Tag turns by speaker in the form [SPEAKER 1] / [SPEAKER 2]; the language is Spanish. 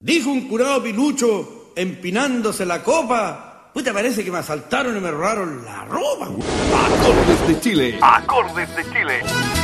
[SPEAKER 1] Dijo un curado pilucho, empinándose la copa. Puta, parece que me asaltaron y me robaron la ropa.
[SPEAKER 2] Acordes de Chile.
[SPEAKER 3] Acordes de Chile.